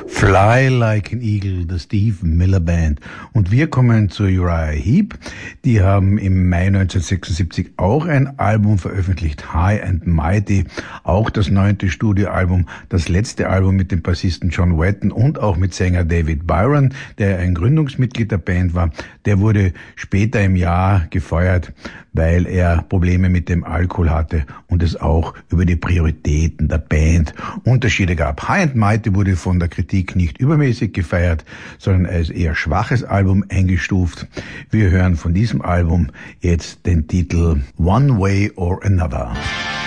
Fly Like an Eagle, der Steve Miller Band. Und wir kommen zu Uriah Heep. Die haben im Mai 1976 auch ein Album veröffentlicht, High and Mighty. Auch das 9. Studioalbum, das letzte Album mit dem Bassisten John Wetton und auch mit Sänger David Byron, der ein Gründungsmitglied der Band war. Der wurde später im Jahr gefeuert, weil er Probleme mit dem Alkohol hatte und es auch über die Prioritäten der Band Unterschiede gab. High and Mighty wurde von der Kritik nicht übermäßig gefeiert, sondern als eher schwaches Album eingestuft. Wir hören von diesem Album jetzt den Titel One Way or Another.